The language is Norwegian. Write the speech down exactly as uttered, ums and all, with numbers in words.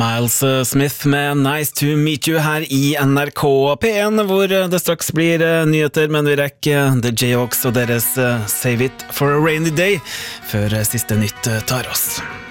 Miles Smith med Nice to meet you her i N R K P en, hvor det straks blir nyheter, men vi rekker The Jayhawks og deres Save It for a Rainy Day før siste nytt tar oss.